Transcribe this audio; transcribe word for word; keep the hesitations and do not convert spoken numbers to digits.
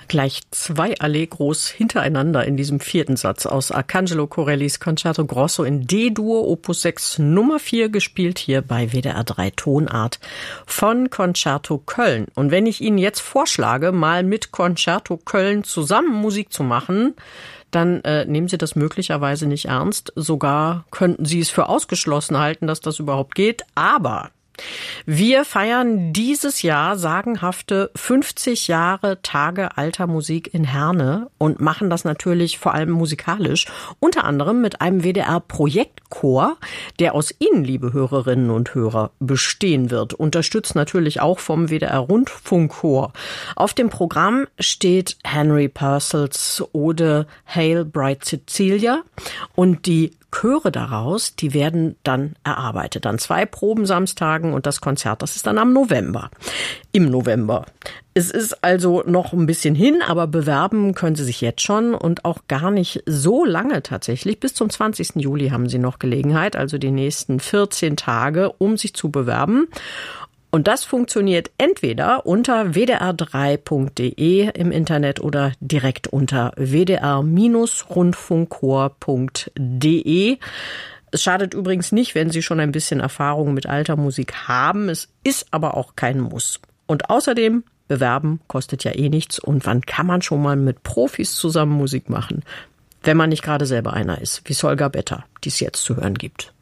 Gleich zwei Allegros hintereinander in diesem vierten Satz aus Arcangelo Corellis Concerto Grosso in D-Dur, Opus sechs Nummer vier, gespielt hier bei W D R drei Tonart von Concerto Köln. Und wenn ich Ihnen jetzt vorschlage, mal mit Concerto Köln zusammen Musik zu machen, dann äh, nehmen Sie das möglicherweise nicht ernst. Sogar könnten Sie es für ausgeschlossen halten, dass das überhaupt geht. Aber wir feiern dieses Jahr sagenhafte fünfzig Jahre Tage alter Musik in Herne und machen das natürlich vor allem musikalisch, unter anderem mit einem W D R-Projektchor, der aus Ihnen, liebe Hörerinnen und Hörer, bestehen wird. Unterstützt natürlich auch vom W D R-Rundfunkchor. Auf dem Programm steht Henry Purcells Ode Hail Bright Cecilia und die Chöre daraus, die werden dann erarbeitet an zwei Probensamstagen und das Konzert, das ist dann am November, im November. Es ist also noch ein bisschen hin, aber bewerben können Sie sich jetzt schon und auch gar nicht so lange tatsächlich. Bis zum zwanzigsten Juli haben Sie noch Gelegenheit, also die nächsten vierzehn Tage, um sich zu bewerben. Und das funktioniert entweder unter w d r drei punkt d e im Internet oder direkt unter w d r Rundfunkchor punkt d e. Es schadet übrigens nicht, wenn Sie schon ein bisschen Erfahrung mit alter Musik haben. Es ist aber auch kein Muss. Und außerdem, bewerben kostet ja eh nichts. Und wann kann man schon mal mit Profis zusammen Musik machen? Wenn man nicht gerade selber einer ist, wie Solga Better, die es jetzt zu hören gibt.